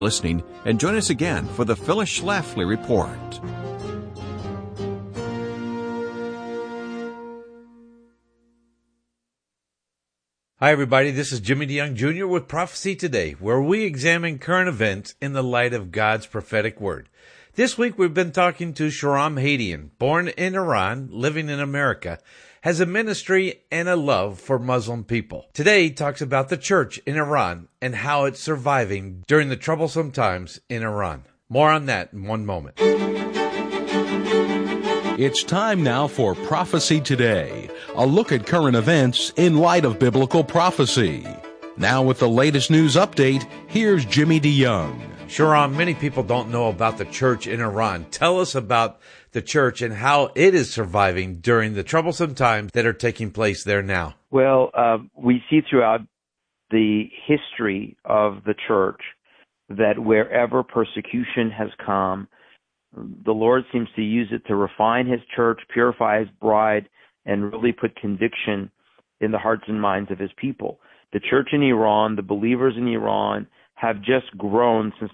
Listening, and join us again for the Phyllis Schlafly Report. Hi, everybody. This is Jimmy DeYoung Jr. with Prophecy Today, where we examine current events in the light of God's prophetic word. This week, we've been talking to Shahram Hadian, born in Iran, living in America, has a ministry and a love for Muslim people. Today, he talks about the church in Iran and how it's surviving during the troublesome times in Iran. More on that in one moment. It's time now for Prophecy Today, a look at current events in light of biblical prophecy. Now with the latest news update, here's Jimmy DeYoung. Shahram, many people don't know about the church in Iran. Tell us about the church and how it is surviving during the troublesome times that are taking place there now. Well, we see throughout the history of the church that wherever persecution has come, the Lord seems to use it to refine his church, purify his bride, and really put conviction in the hearts and minds of his people. The church in Iran, the believers in Iran, have just grown since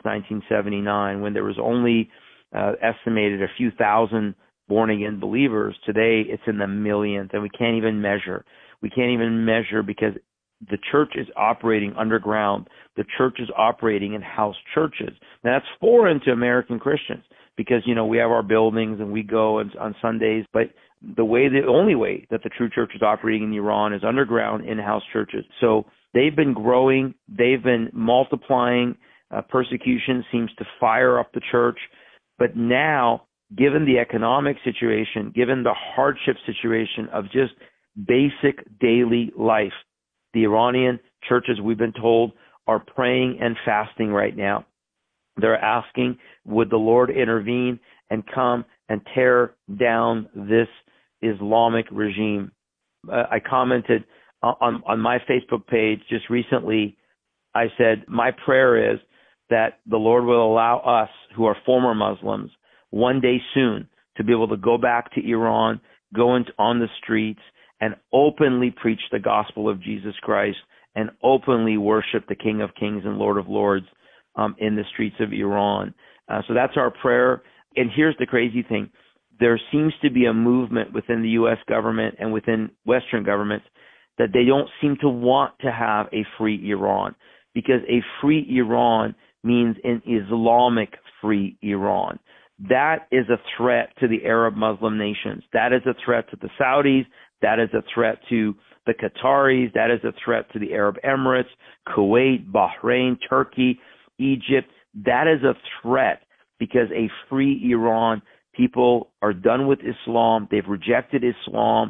1979, when there was only estimated a few thousand born-again believers. Today, it's in the millions, and we can't even measure. We can't even measure because the church is operating underground. The church is operating in house churches. Now, that's foreign to American Christians because, you know, we have our buildings and we go on Sundays, but the only way that the true church is operating in Iran is underground in-house churches. So they've been growing. They've been multiplying. Persecution seems to fire up the church. But now, given the economic situation, given the hardship situation of just basic daily life, the Iranian churches, we've been told, are praying and fasting right now. They're asking, would the Lord intervene and come and tear down this Islamic regime? I commented on my Facebook page just recently. I said, my prayer is that the Lord will allow us, who are former Muslims, one day soon to be able to go back to Iran, go on the streets, and openly preach the gospel of Jesus Christ and openly worship the King of Kings and Lord of Lords in the streets of Iran. So that's our prayer. And here's the crazy thing. There seems to be a movement within the U.S. government and within Western governments that they don't seem to want to have a free Iran, because a free Iran means an Islamic free Iran. That is a threat to the Arab Muslim nations. That is a threat to the Saudis. That is a threat to the Qataris. That is a threat to the Arab Emirates, Kuwait, Bahrain, Turkey, Egypt. That is a threat because a free Iran, people are done with Islam. They've rejected Islam.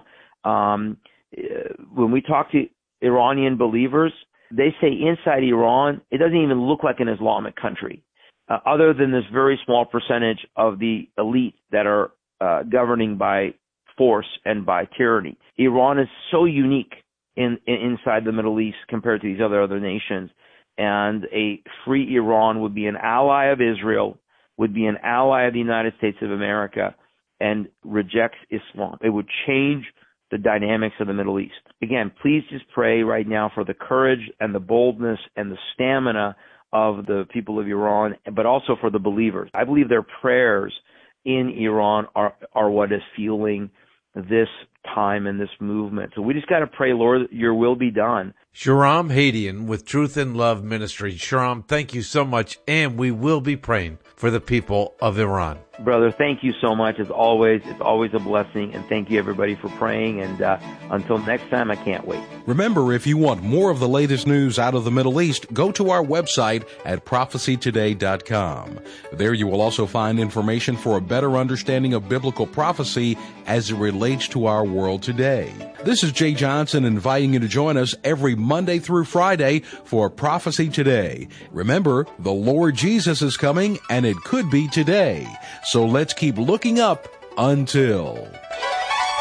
When we talk to Iranian believers, they say inside Iran, it doesn't even look like an Islamic country, other than this very small percentage of the elite that are governing by force and by tyranny. Iran is so unique inside the Middle East compared to these other nations. And a free Iran would be an ally of Israel, would be an ally of the United States of America, and rejects Islam. It would change the dynamics of the Middle East. Again, please just pray right now for the courage and the boldness and the stamina of the people of Iran, but also for the believers. I believe their prayers in Iran are what is fueling this time and this movement. So we just got to pray, Lord, your will be done. Shahram Hadian with Truth and Love Ministry. Shahram, thank you so much, and we will be praying for the people of Iran. Brother, thank you so much. As always, it's always a blessing, and thank you, everybody, for praying. And until next time, I can't wait. Remember, if you want more of the latest news out of the Middle East, go to our website at prophecytoday.com. There you will also find information for a better understanding of biblical prophecy as it relates to our world today. This is Jay Johnson inviting you to join us every Monday through Friday for Prophecy Today. Remember, the Lord Jesus is coming, and it could be today. So let's keep looking up until...